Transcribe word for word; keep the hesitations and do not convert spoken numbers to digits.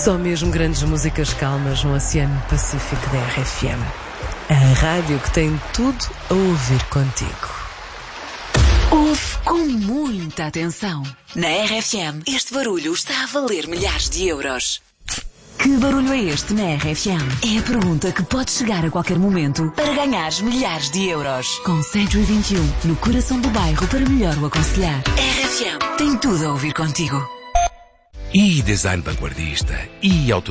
Só mesmo grandes músicas calmas no Oceano Pacífico da R F M. A rádio que tem tudo a ouvir contigo. Ouve com muita atenção. Na R F M, este barulho está a valer milhares de euros. Que barulho é este na R F M? É a pergunta que pode chegar a qualquer momento para ganhares milhares de euros. Com Century vinte e um, no coração do bairro para melhor o aconselhar. R F M tem tudo a ouvir contigo. E design vanguardista, e auto